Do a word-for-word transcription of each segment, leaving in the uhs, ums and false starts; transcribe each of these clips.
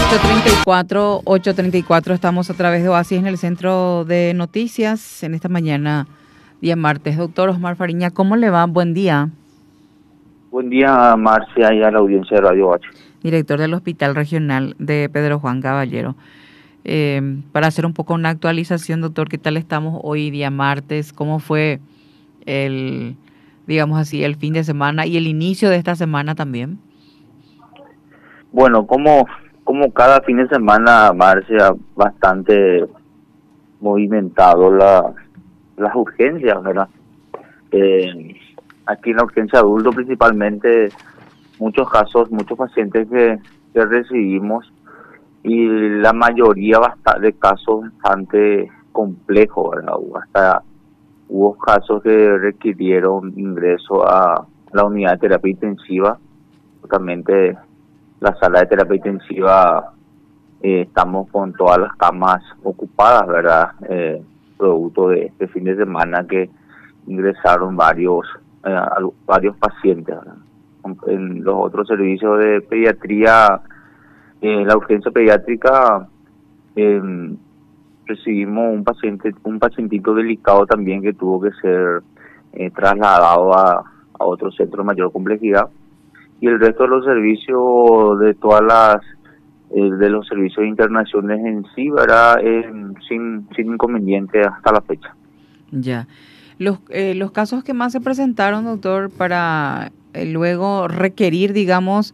ocho treinta y cuatro, ocho treinta y cuatro, estamos a través de Oasis en el Centro de Noticias en esta mañana, día martes. Doctor Osmar Fariña, ¿cómo le va? Buen día. Buen día, Marcia, y a la audiencia de Radio H. Director del Hospital Regional de Pedro Juan Caballero. Eh, para hacer un poco una actualización, doctor, ¿qué tal estamos hoy, día martes? ¿Cómo fue el, digamos así, el fin de semana y el inicio de esta semana también? Bueno, como, como cada fin de semana, Marcia, bastante movimentado la, las urgencias, ¿verdad? Eh, aquí en la urgencia adulto principalmente, muchos casos, muchos pacientes que, que recibimos y la mayoría de casos bastante complejos, ¿verdad? Hasta hubo casos que requirieron ingreso a la unidad de terapia intensiva, justamente la sala de terapia intensiva, eh, estamos con todas las camas ocupadas, ¿verdad? Eh, producto de este fin de semana que ingresaron varios eh, varios pacientes, ¿verdad? En los otros servicios de pediatría, en eh, la urgencia pediátrica, eh, recibimos un paciente, un pacientito delicado también que tuvo que ser eh, trasladado a, a otro centro de mayor complejidad. Y el resto de los servicios, de todas las, eh, de los servicios de internaciones en sí, ¿verdad? Eh, sin, sin inconveniente hasta la fecha. Ya. Los, eh, los casos que más se presentaron, doctor, para eh, luego requerir, digamos,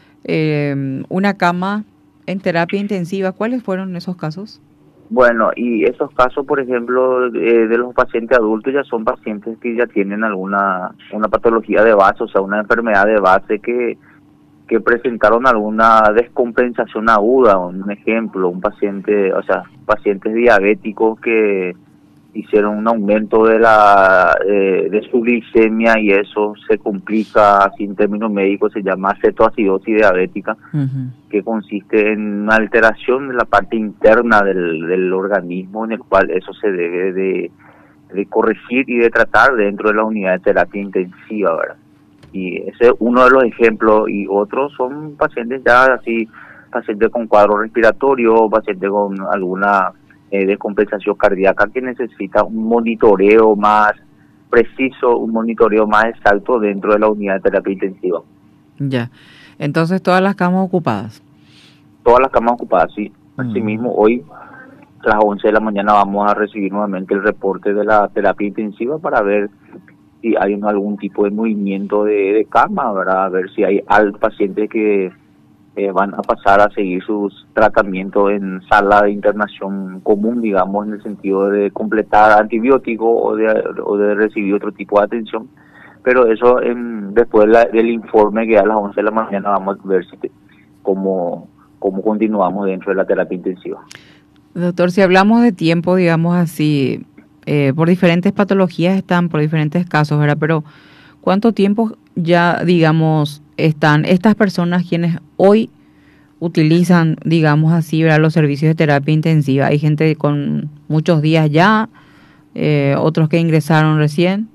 eh, una cama en terapia intensiva, ¿cuáles fueron esos casos? Bueno, y esos casos, por ejemplo, eh, de los pacientes adultos ya son pacientes que ya tienen alguna una patología de base, o sea, una enfermedad de base que, que presentaron alguna descompensación aguda. Un ejemplo, un paciente, o sea, pacientes diabéticos que hicieron un aumento de la eh, de su glicemia y eso se complica, así en términos médicos se llama cetoacidosis diabética, uh-huh. que consiste en una alteración de la parte interna del, del organismo, en el cual eso se debe de, de corregir y de tratar dentro de la unidad de terapia intensiva, ¿verdad? Y ese es uno de los ejemplos, y otros son pacientes ya así, pacientes con cuadro respiratorio, pacientes con alguna Eh, de compensación cardíaca que necesita un monitoreo más preciso, un monitoreo más exacto dentro de la unidad de terapia intensiva. Ya, entonces todas las camas ocupadas. Todas las camas ocupadas, sí. Asimismo, mm. hoy a las once de la mañana vamos a recibir nuevamente el reporte de la terapia intensiva para ver si hay algún tipo de movimiento de, de cama, ¿verdad? A ver si hay al paciente que Eh, van a pasar a seguir sus tratamientos en sala de internación común, digamos, en el sentido de completar antibióticos o de, o de recibir otro tipo de atención. Pero eso, en, después la, del informe que a las once de la mañana vamos a ver si te, cómo, cómo continuamos dentro de la terapia intensiva. Doctor, si hablamos de tiempo, digamos así, eh, por diferentes patologías están, por diferentes casos, ¿verdad? Pero ¿cuánto tiempo ya, digamos, están estas personas quienes hoy utilizan, digamos así, ¿verdad?, los servicios de terapia intensiva? Hay gente con muchos días ya, eh, otros que ingresaron recién.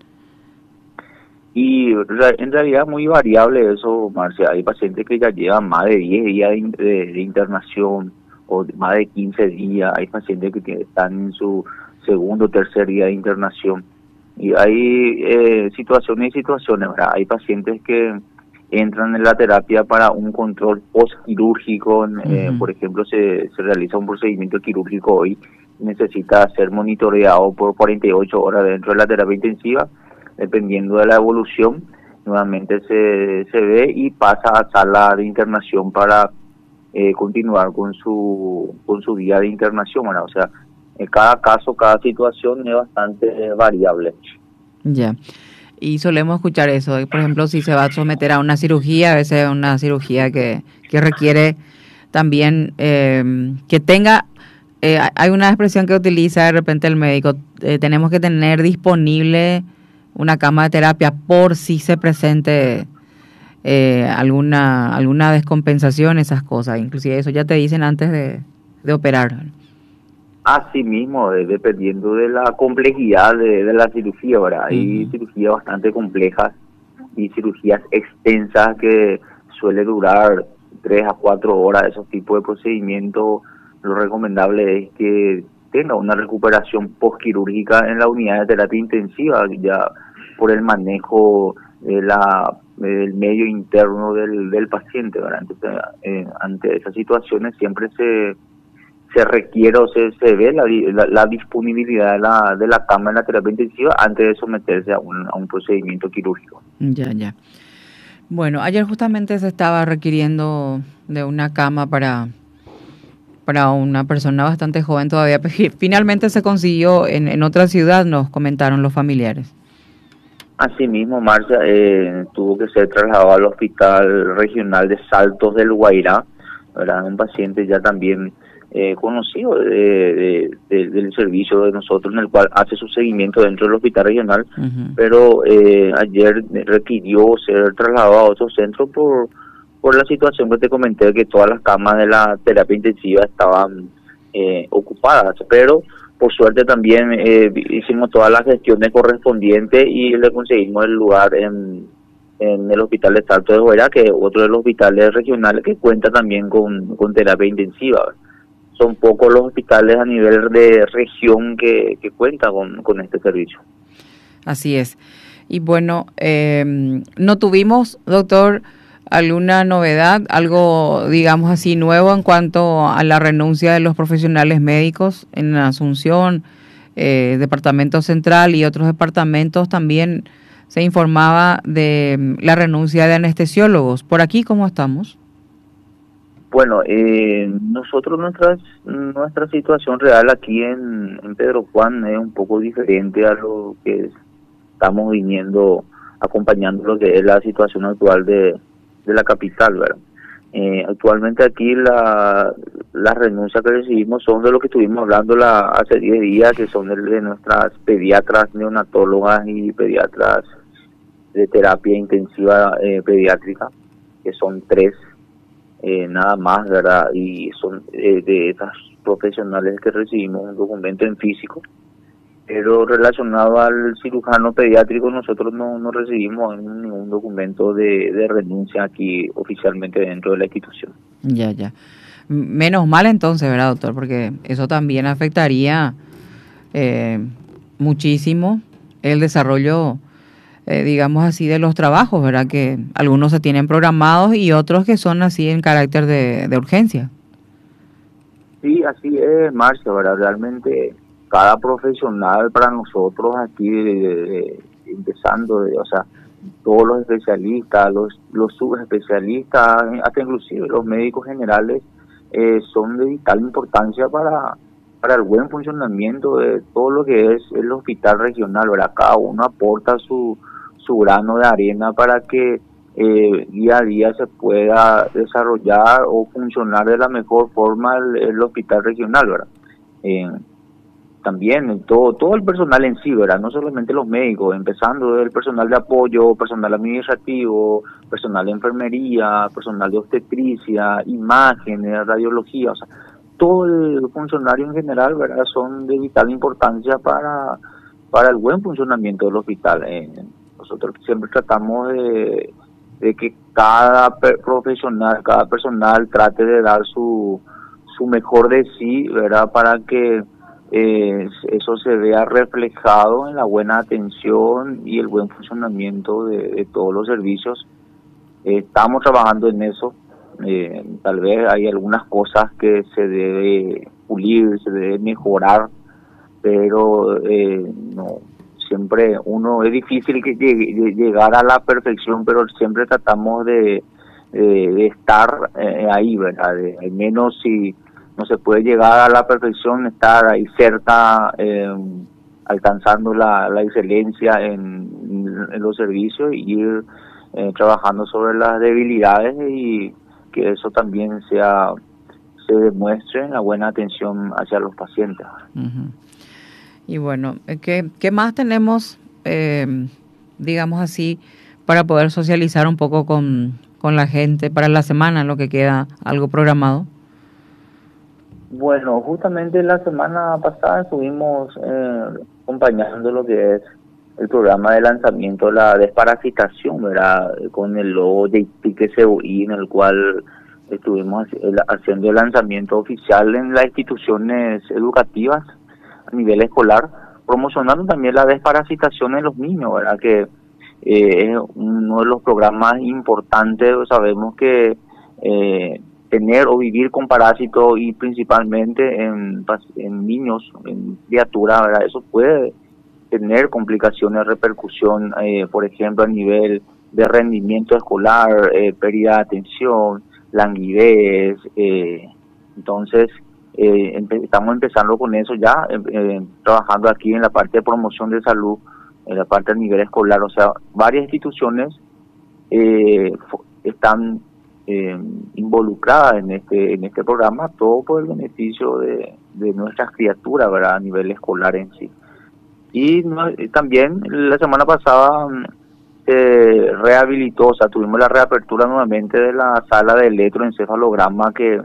Y en realidad muy variable eso, Marcia. Hay pacientes que ya llevan más de diez días de, de, de internación o más de quince días. Hay pacientes que están en su segundo o tercer día de internación. Y hay eh, situaciones y situaciones, ¿verdad? Hay pacientes que entran en la terapia para un control postquirúrgico, eh, uh-huh. por ejemplo, se, se realiza un procedimiento quirúrgico hoy, necesita ser monitoreado por cuarenta y ocho horas dentro de la terapia intensiva, dependiendo de la evolución, nuevamente se, se ve y pasa a sala de internación para eh, continuar con su con su día de internación, ¿verdad? O sea, en cada caso, cada situación es bastante variable. Ya. Y solemos escuchar eso, por ejemplo, si se va a someter a una cirugía, a veces una cirugía que, que requiere también eh, que tenga, eh, hay una expresión que utiliza de repente el médico, eh, tenemos que tener disponible una cama de terapia por si se presente eh, alguna alguna descompensación, esas cosas, inclusive eso ya te dicen antes de, de operar. Así mismo, eh, dependiendo de la complejidad de, de la cirugía, ¿verdad? Hay uh-huh. cirugías bastante complejas y cirugías extensas que suele durar tres a cuatro horas, esos tipos de procedimientos, lo recomendable es que tenga una recuperación postquirúrgica en la unidad de terapia intensiva, ya por el manejo de la del medio interno del, del paciente, ¿verdad? Entonces, eh, ante esas situaciones siempre se se requiere o se, se ve la, la, la disponibilidad de la, de la cama en la terapia intensiva antes de someterse a un, a un procedimiento quirúrgico. Ya, ya. Bueno, ayer justamente se estaba requiriendo de una cama para, para una persona bastante joven todavía. Finalmente se consiguió en, en otra ciudad, nos comentaron los familiares. Asimismo, Marcia, eh, tuvo que ser trasladado al Hospital Regional de Saltos del Guairá, ¿verdad? Un paciente ya también eh, conocido de, de, de, del servicio de nosotros, en el cual hace su seguimiento dentro del Hospital Regional, uh-huh. pero eh, ayer requirió ser trasladado a otro centro por, por la situación que te comenté, que todas las camas de la terapia intensiva estaban eh, ocupadas, pero por suerte también eh, hicimos todas las gestiones correspondientes y le conseguimos el lugar en, en el Hospital de Salto de Guairá, que es otro de los hospitales regionales que cuenta también con, con terapia intensiva. Son pocos los hospitales a nivel de región que, que cuentan con, con este servicio. Así es. Y bueno, eh, no tuvimos, doctor, alguna novedad, algo, digamos así, nuevo en cuanto a la renuncia de los profesionales médicos en Asunción, eh, Departamento Central y otros departamentos. También se informaba de la renuncia de anestesiólogos. ¿Por aquí cómo estamos? Bueno, eh, nosotros, nuestra, nuestra situación real aquí en, en Pedro Juan es un poco diferente a lo que estamos viniendo acompañando lo que es la situación actual de de la capital, ¿verdad? Eh, actualmente aquí la las renuncias que recibimos son de lo que estuvimos hablando la, hace diez días, que son de, de nuestras pediatras, neonatólogas y pediatras de terapia intensiva eh, pediátrica, que son tres, eh, nada más, ¿verdad? Y son eh, de esas profesionales que recibimos un documento en físico, pero relacionado al cirujano pediátrico nosotros no, no recibimos ningún documento de, de renuncia aquí oficialmente dentro de la institución. Ya, ya. Menos mal entonces, ¿verdad, doctor? Porque eso también afectaría eh, muchísimo el desarrollo, eh, digamos así, de los trabajos, ¿verdad? Que algunos se tienen programados y otros que son así en carácter de, de urgencia. Sí, así es, Marcia, ¿verdad? Realmente cada profesional para nosotros aquí, de, de, de, empezando, de, o sea, todos los especialistas, los, los subespecialistas, hasta inclusive los médicos generales, eh, son de vital importancia para, para el buen funcionamiento de todo lo que es el hospital regional, ¿verdad? Cada uno aporta su, su grano de arena para que eh, día a día se pueda desarrollar o funcionar de la mejor forma el, el hospital regional, ¿verdad? Eh, también todo todo el personal en sí, ¿verdad? No solamente los médicos, empezando del personal de apoyo, personal administrativo, personal de enfermería, personal de obstetricia, imágenes, radiología, o sea, todo el funcionario en general, ¿verdad? Son de vital importancia para, para el buen funcionamiento del hospital. Eh, nosotros siempre tratamos de, de que cada profesional, cada personal trate de dar su, su mejor de sí, ¿verdad? Para que Eh, eso se vea reflejado en la buena atención y el buen funcionamiento de, de todos los servicios. Eh, estamos trabajando en eso. Eh, tal vez hay algunas cosas que se debe pulir, se debe mejorar, pero eh, no siempre uno es difícil que llegue, llegar a la perfección, pero siempre tratamos de, de, de estar eh, ahí, ¿verdad? De, al menos si no se puede llegar a la perfección, estar ahí cerca, eh, alcanzando la, la excelencia en, en los servicios y ir eh, trabajando sobre las debilidades y que eso también sea se demuestre en la buena atención hacia los pacientes. Uh-huh. Y bueno, ¿qué, qué más tenemos, eh, digamos así, para poder socializar un poco con, con la gente para la semana, lo que queda, algo programado? Bueno, justamente la semana pasada estuvimos eh, acompañando lo que es el programa de lanzamiento de la desparasitación, ¿verdad? Con el logo de I T I C S U I, en el cual estuvimos haciendo el lanzamiento oficial en las instituciones educativas a nivel escolar, promocionando también la desparasitación en los niños, ¿verdad? Que eh, es uno de los programas importantes. Sabemos que eh, tener o vivir con parásitos, y principalmente en, en niños, en criaturas, ¿verdad? Eso puede tener complicaciones, repercusión, eh, por ejemplo, a nivel de rendimiento escolar, eh, pérdida de atención, languidez. Eh, entonces, eh, empe estamos empezando con eso ya, eh, trabajando aquí en la parte de promoción de salud, en la parte a nivel escolar. O sea, varias instituciones eh, están eh, involucradas en este en este programa, todo por el beneficio de, de nuestras criaturas, ¿verdad? A nivel escolar en sí. Y no, también la semana pasada se rehabilitó, o sea, tuvimos la reapertura nuevamente de la sala de electroencefalograma, que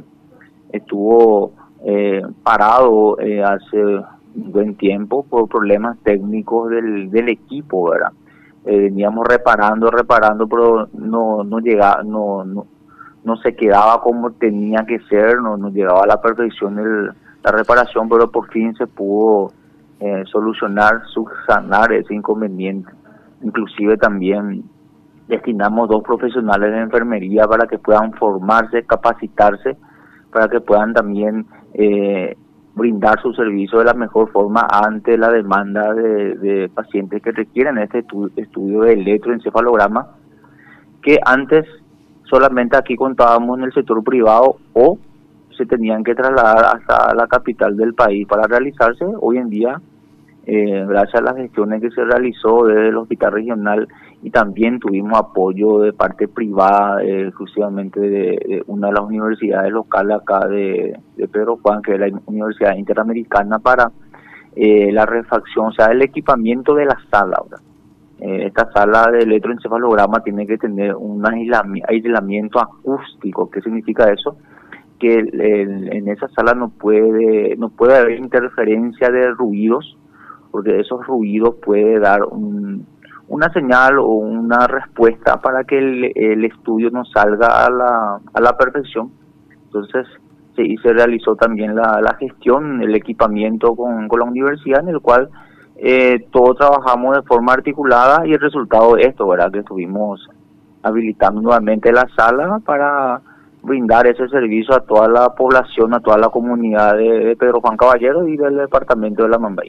estuvo eh, parado eh, hace un buen tiempo por problemas técnicos del, del equipo, ¿verdad? Eh, veníamos reparando, reparando, pero no no llegaba, no, no no se quedaba como tenía que ser, no, no llegaba a la perfección el, la reparación, pero por fin se pudo eh, solucionar, subsanar ese inconveniente. Inclusive también destinamos dos profesionales de enfermería para que puedan formarse, capacitarse, para que puedan también eh, brindar su servicio de la mejor forma ante la demanda de, de pacientes que requieren este estu estudio de electroencefalograma, que antes solamente aquí contábamos en el sector privado o se tenían que trasladar hasta la capital del país para realizarse. Hoy en día, eh, gracias a las gestiones que se realizó desde el hospital regional, y también tuvimos apoyo de parte privada, eh, exclusivamente de, de una de las universidades locales acá de, de Pedro Juan, que es la Universidad Interamericana, para eh, la refacción, o sea, el equipamiento de la sala. ¿verdad? Eh, esta sala de electroencefalograma tiene que tener un aislamiento, aislamiento acústico. ¿Qué significa eso? Que el, el, en esa sala no puede no puede haber interferencia de ruidos, porque esos ruidos puede dar un, una señal o una respuesta para que el, el estudio no salga a la, a la perfección. Entonces se, y se realizó también la, la gestión, el equipamiento con, con la universidad, en el cual eh, todos trabajamos de forma articulada, y el resultado de esto, ¿verdad? Que estuvimos habilitando nuevamente la sala para brindar ese servicio a toda la población, a toda la comunidad de, de Pedro Juan Caballero y del departamento de La Mambay.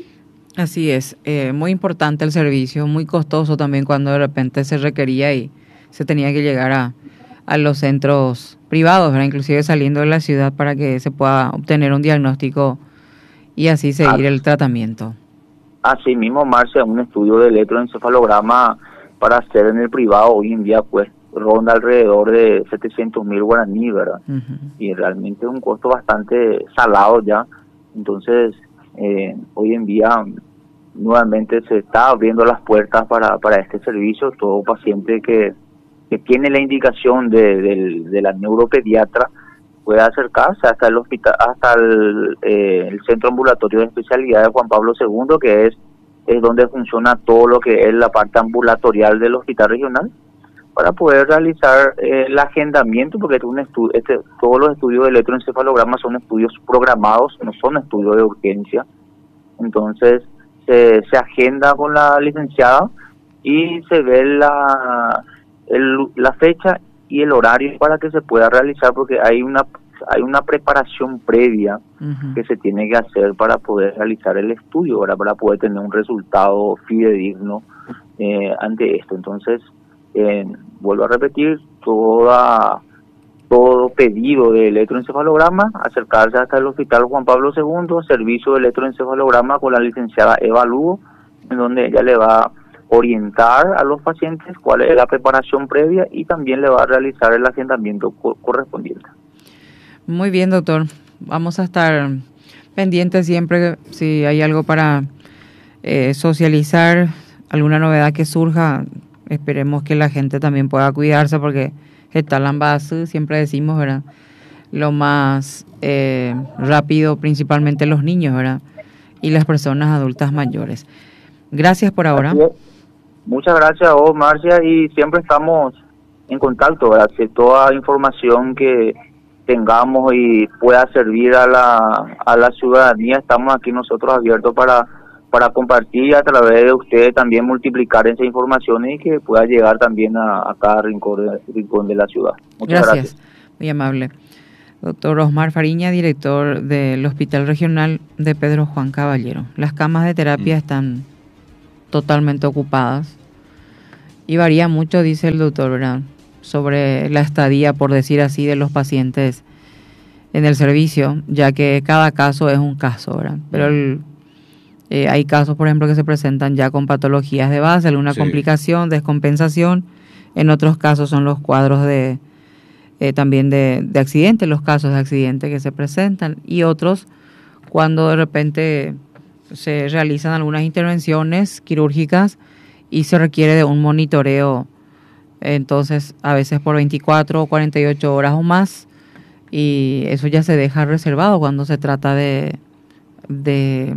Así es, eh, muy importante el servicio, muy costoso también cuando de repente se requería y se tenía que llegar a, a los centros privados, ¿verdad? Inclusive saliendo de la ciudad, para que se pueda obtener un diagnóstico y así seguir el tratamiento. Así mismo, Marcia, un estudio de electroencefalograma para hacer en el privado hoy en día pues ronda alrededor de setecientos mil guaraní, ¿verdad? Uh-huh. Y realmente es un costo bastante salado ya. Entonces, eh, hoy en día nuevamente se está abriendo las puertas para, para este servicio. Todo paciente que, que tiene la indicación de, de, de la neuropediatra puede acercarse hasta el hospital, hasta el, eh, el Centro Ambulatorio de Especialidad de Juan Pablo segundo, que es, es donde funciona todo lo que es la parte ambulatorial del hospital regional, para poder realizar eh, el agendamiento, porque es un estudio, este, todos los estudios de electroencefalograma son estudios programados, no son estudios de urgencia. Entonces se, se agenda con la licenciada y se ve la, el, la fecha y el horario para que se pueda realizar, porque hay una hay una preparación previa uh-huh. que se tiene que hacer para poder realizar el estudio, ¿verdad? Para poder tener un resultado fidedigno eh, ante esto. Entonces, eh, vuelvo a repetir, toda todo pedido de electroencefalograma, acercarse hasta el Hospital Juan Pablo segundo, servicio de electroencefalograma con la licenciada Eva Lugo, en donde ella le va a orientar a los pacientes cuál es la preparación previa y también le va a realizar el agendamiento co- correspondiente. Muy bien, doctor. Vamos a estar pendientes siempre si hay algo para eh, socializar, alguna novedad que surja. Esperemos que la gente también pueda cuidarse, porque Etalambasu, siempre decimos, ¿verdad? Lo más eh, rápido, principalmente los niños, ¿verdad? Y las personas adultas mayores. Gracias por ahora. Muchas gracias a vos, Marcia, y siempre estamos en contacto, ¿verdad? Si toda información que tengamos y pueda servir a la a la ciudadanía, estamos aquí nosotros abiertos para para compartir y a través de ustedes también multiplicar esa información y que pueda llegar también a, a cada rincón de, rincón de la ciudad. Muchas gracias. Gracias, muy amable. Doctor Osmar Fariña, director del Hospital Regional de Pedro Juan Caballero. Las camas de terapia mm. están totalmente ocupadas y varía mucho, dice el doctor, ¿verdad?, sobre la estadía, por decir así, de los pacientes en el servicio, ya que cada caso es un caso, ¿verdad? Pero el, eh, hay casos, por ejemplo, que se presentan ya con patologías de base, alguna sí. complicación, descompensación. En otros casos son los cuadros de eh, también de, de accidente, los casos de accidente que se presentan, y otros cuando de repente se realizan algunas intervenciones quirúrgicas y se requiere de un monitoreo, entonces a veces por veinticuatro o cuarenta y ocho horas o más, y eso ya se deja reservado cuando se trata de, de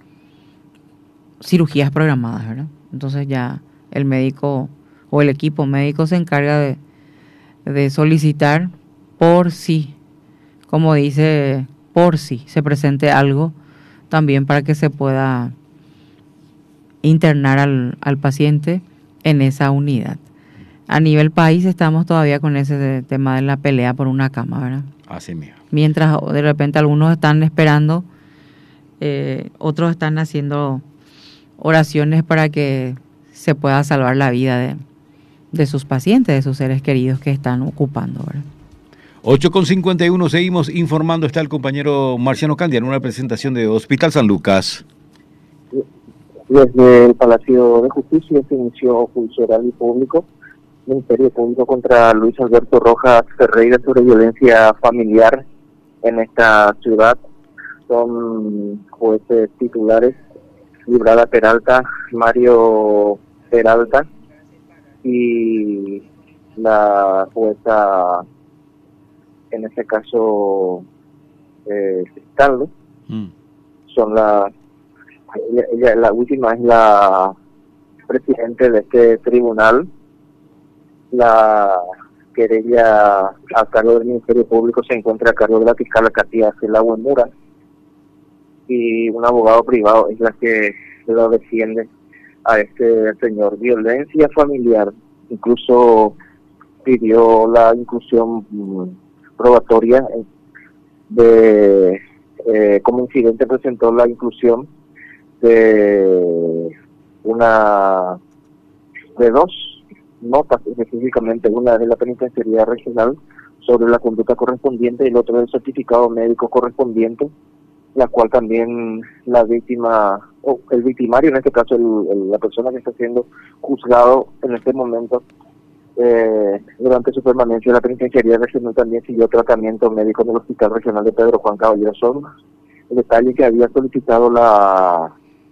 cirugías programadas, ¿verdad? Entonces ya el médico o el equipo médico se encarga de, de solicitar por si, como dice, por si se presente algo, también para que se pueda internar al, al paciente en esa unidad. A nivel país estamos todavía con ese tema de la pelea por una cama, ¿verdad? Así mismo. Mientras de repente algunos están esperando, eh, otros están haciendo oraciones para que se pueda salvar la vida de, de sus pacientes, de sus seres queridos que están ocupando, ¿verdad? ocho con cincuenta y uno, seguimos informando. Está el compañero Marciano Candia en una presentación de Hospital San Lucas. Desde el Palacio de Justicia se inició juicio oral y público, Ministerio Público contra Luis Alberto Rojas Ferreira sobre violencia familiar en esta ciudad. Son jueces titulares: Librada Peralta, Mario Peralta y la jueza, en este caso, eh, Cristaldo. Mm. Son las, ella, ella, la última es la presidente de este tribunal. La querella a cargo del Ministerio Público se encuentra a cargo de la fiscal Katia Cela Uemura, y un abogado privado es la que lo defiende a este señor. Violencia familiar, incluso pidió la inclusión mmm, probatoria de eh, como incidente presentó la inclusión de una de dos notas, específicamente una de la Penitenciaría Regional sobre la conducta correspondiente y el otro del certificado médico correspondiente, la cual también la víctima, o el victimario, en este caso el, el, la persona que está siendo juzgado en este momento, eh, durante su permanencia en la Penitenciaría Regional también siguió tratamiento médico en el Hospital Regional de Pedro Juan Caballero. Son el detalle que había solicitado la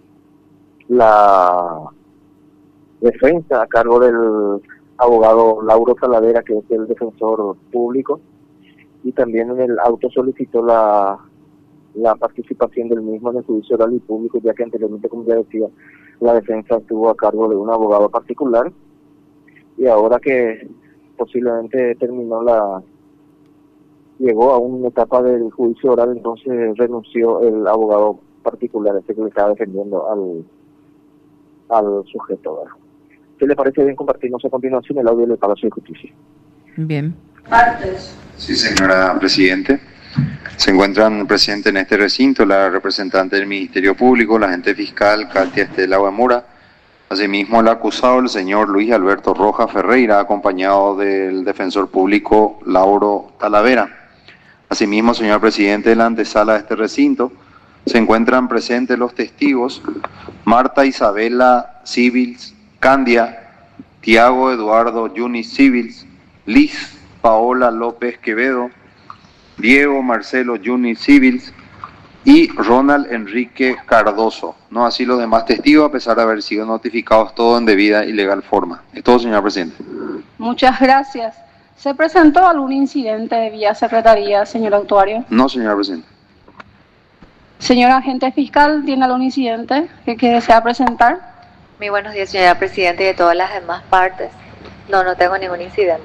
la defensa a cargo del abogado Lauro Talavera, que es el defensor público, y también en el auto solicitó la la participación del mismo en el juicio oral y público, ya que anteriormente, como ya decía, la defensa estuvo a cargo de un abogado particular, y ahora que posiblemente terminó la llegó a una etapa del juicio oral, entonces renunció el abogado particular, ese que le estaba defendiendo al al sujeto, ¿verdad? ¿Qué le parece bien compartirnos a continuación el audio del Palacio de Justicia? Bien. Sí, señora Presidente. Se encuentran presentes en este recinto la representante del Ministerio Público, la agente fiscal Katia Cela Uemura, asimismo el acusado, el señor Luis Alberto Rojas Ferreira, acompañado del defensor público Lauro Talavera. Asimismo, señor Presidente, en la antesala de este recinto se encuentran presentes los testigos Marta Isabela Civils Candia, Tiago Eduardo Yunis Civils, Liz Paola López Quevedo, Diego Marcelo Yunis Civils y Ronald Enrique Cardoso. No así los demás testigos, a pesar de haber sido notificados todos en debida y legal forma. Es todo, señor Presidente. Muchas gracias. ¿Se presentó algún incidente vía secretaría, señor actuario? No, señor Presidente. Señor agente fiscal, ¿tiene algún incidente que, que desea presentar? Muy buenos días, señora Presidenta, y de todas las demás partes. No, no tengo ningún incidente.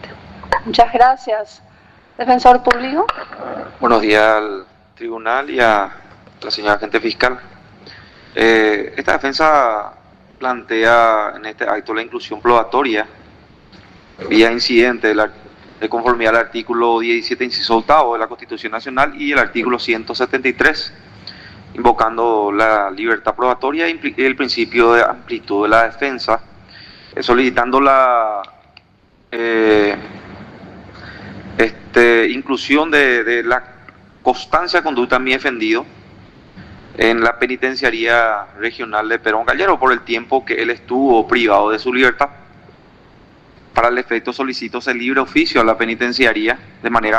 Muchas gracias. Defensor público. Buenos días al tribunal y a la señora agente fiscal. Eh, esta defensa plantea en este acto la inclusión probatoria vía incidente de, la, de conformidad al artículo diecisiete, inciso octavo de la Constitución Nacional y el artículo ciento setenta y tres, invocando la libertad probatoria y el principio de amplitud de la defensa, eh, solicitando la eh, este, inclusión de, de la constancia de conducta de mi defendido en la penitenciaría regional de Perón Gallero por el tiempo que él estuvo privado de su libertad. Para el efecto solicito el libre oficio a la penitenciaría de manera